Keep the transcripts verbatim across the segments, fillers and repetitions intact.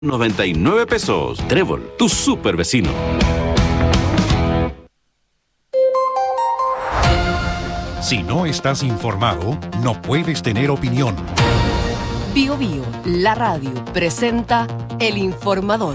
noventa y nueve pesos. Trébol, tu super vecino. Si no estás informado, no puedes tener opinión. Bio Bio, la radio, presenta El Informador.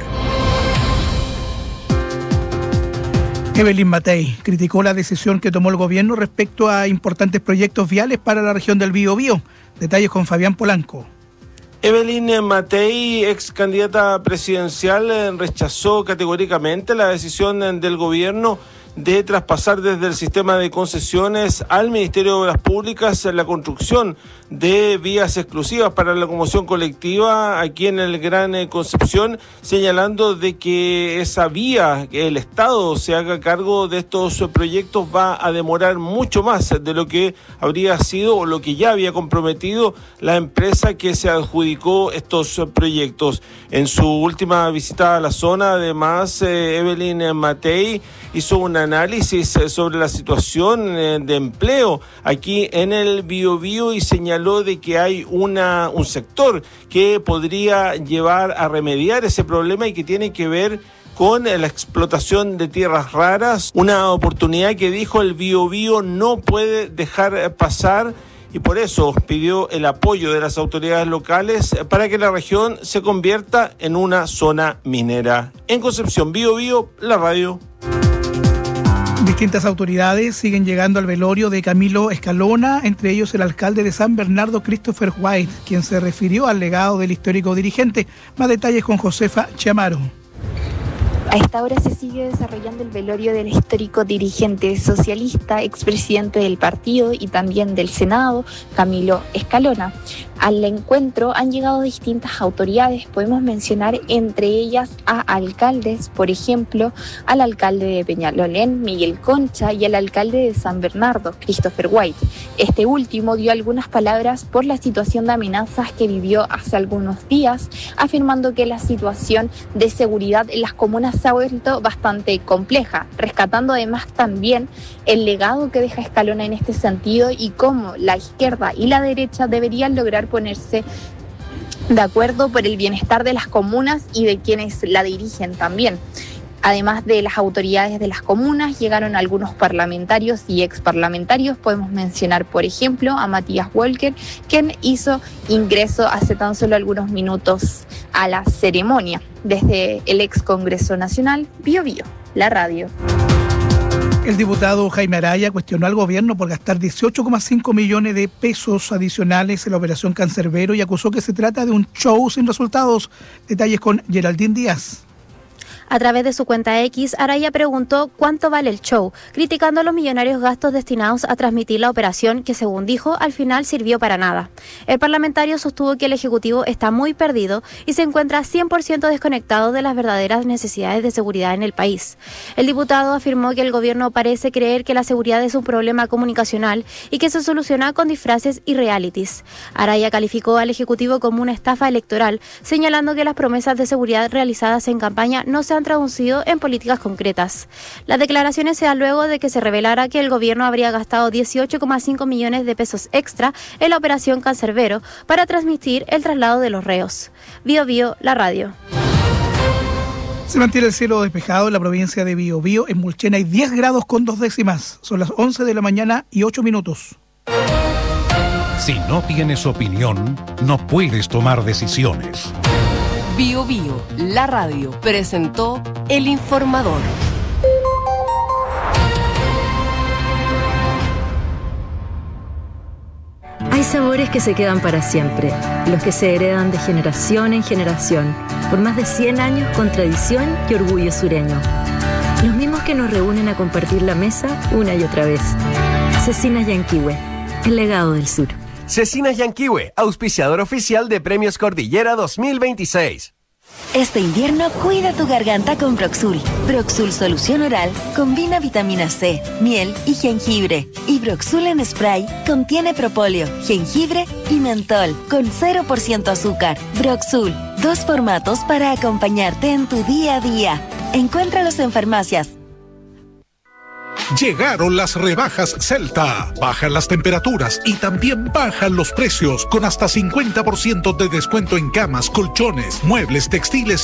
Evelyn Matei criticó la decisión que tomó el gobierno respecto a importantes proyectos viales para la región del Biobío. Detalles con Fabián Polanco. Evelyn Matei, ex candidata presidencial, rechazó categóricamente la decisión del gobierno de traspasar desde el sistema de concesiones al Ministerio de Obras Públicas la construcción de vías exclusivas para la locomoción colectiva aquí en el Gran Concepción, señalando de que esa vía, que el Estado se haga cargo de estos proyectos, va a demorar mucho más de lo que habría sido o lo que ya había comprometido la empresa que se adjudicó estos proyectos. En su última visita a la zona, además, eh, Evelyn Matei hizo un análisis sobre la situación de empleo aquí en el Biobío y señaló de que hay una un sector que podría llevar a remediar ese problema y que tiene que ver con la explotación de tierras raras, una oportunidad que dijo el Biobío no puede dejar pasar, y por eso pidió el apoyo de las autoridades locales para que la región se convierta en una zona minera. En Concepción, Biobío, la radio. Distintas autoridades siguen llegando al velorio de Camilo Escalona, entre ellos el alcalde de San Bernardo, Christopher White, quien se refirió al legado del histórico dirigente. Más detalles con Josefa Chamaro. A esta hora se sigue desarrollando el velorio del histórico dirigente socialista, expresidente del partido y también del Senado, Camilo Escalona. Al encuentro han llegado distintas autoridades, podemos mencionar entre ellas a alcaldes, por ejemplo, al alcalde de Peñalolén, Miguel Concha, y al alcalde de San Bernardo, Christopher White. Este último dio algunas palabras por la situación de amenazas que vivió hace algunos días, afirmando que la situación de seguridad en las comunas se ha vuelto bastante compleja, rescatando además también el legado que deja Escalona en este sentido y cómo la izquierda y la derecha deberían lograr ponerse de acuerdo por el bienestar de las comunas y de quienes la dirigen también. Además de las autoridades de las comunas, llegaron algunos parlamentarios y exparlamentarios. Podemos mencionar, por ejemplo, a Matías Walker, quien hizo ingreso hace tan solo algunos minutos a la ceremonia. Desde el ex Congreso Nacional, Bio Bio, la radio. El diputado Jaime Araya cuestionó al gobierno por gastar dieciocho coma cinco millones de pesos adicionales en la operación Cancerbero y acusó que se trata de un show sin resultados. Detalles con Geraldine Díaz. A través de su cuenta X, Araya preguntó cuánto vale el show, criticando los millonarios gastos destinados a transmitir la operación que, según dijo, al final sirvió para nada. El parlamentario sostuvo que el Ejecutivo está muy perdido y se encuentra cien por ciento desconectado de las verdaderas necesidades de seguridad en el país. El diputado afirmó que el gobierno parece creer que la seguridad es un problema comunicacional y que se soluciona con disfraces y realities. Araya calificó al Ejecutivo como una estafa electoral, señalando que las promesas de seguridad realizadas en campaña no se han traducido en políticas concretas. Las declaraciones se dan luego de que se revelara que el gobierno habría gastado dieciocho coma cinco millones de pesos extra en la operación Cancerbero para transmitir el traslado de los reos. Bio Bio, la radio. Se mantiene el cielo despejado en la provincia de Biobío. En Mulchen hay diez grados con dos décimas. Son las once de la mañana y ocho minutos. Si no tienes opinión, no puedes tomar decisiones. Bio Bio, la radio, presentó El Informador. Hay sabores que se quedan para siempre, los que se heredan de generación en generación, por más de cien años con tradición y orgullo sureño. Los mismos que nos reúnen a compartir la mesa una y otra vez. Cecinas Yanquihue, el legado del sur. Cecinas Yanquihue, auspiciador oficial de Premios Cordillera dos mil veintiséis. Este invierno cuida tu garganta con Broxul. Broxul Solución Oral combina vitamina C, miel y jengibre. Y Broxul en spray contiene propóleo, jengibre y mentol con cero por ciento azúcar. Broxul, dos formatos para acompañarte en tu día a día. Encuéntralos en farmacias. Llegaron las rebajas Celta. Bajan las temperaturas y también bajan los precios con hasta cincuenta por ciento de descuento en camas, colchones, muebles, textiles